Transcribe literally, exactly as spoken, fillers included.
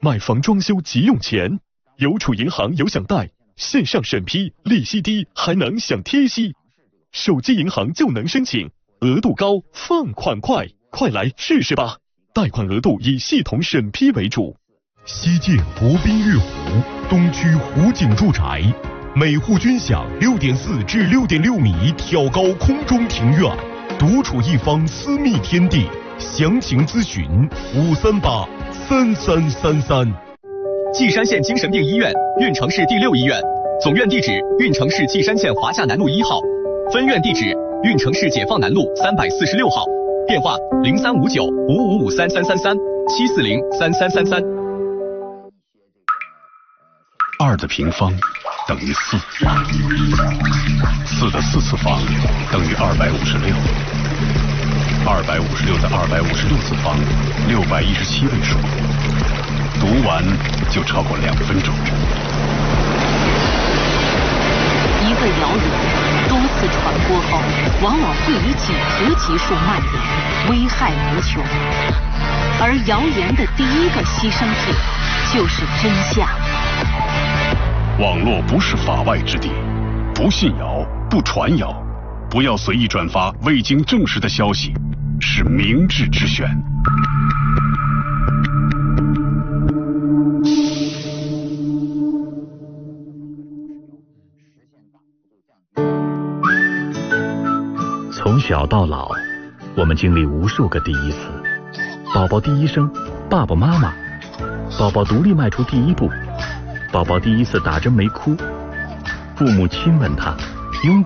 买房装修急用钱，邮储银行有享贷，线上审批，利息低，还能享贴息。手机银行就能申请，额度高，放款快，快来试试吧！贷款额度以系统审批为主。 西建国宾悦湖东区湖景住宅，每户均享六点四至六点六米挑高空中庭院，独处一方私密天地。详情咨询五三八三三三三。 稷山县精神病医院运城市第六医院，总院地址运城市稷山县华夏南路一号，分院地址运城市解放南路三百四十六号，电话零三五九五五五三三三三七四零三三三三。 二的平方等于四，四的四次方等于二百五十六，二百五十六的二百五十六次方，六百一十七位数。读完就超过两分钟。 一个谣言多次传播后，往往会以几何级数蔓延，危害无穷。而谣言的第一个牺牲品就是真相。 网络不是法外之地，不信谣，不传谣，不要随意转发未经证实的消息，是明智之选。 从小到老，我们经历无数个第一次：宝宝第一声，爸爸妈妈；宝宝独立迈出第一步，宝宝第一次打针没哭，父母亲吻他，拥抱。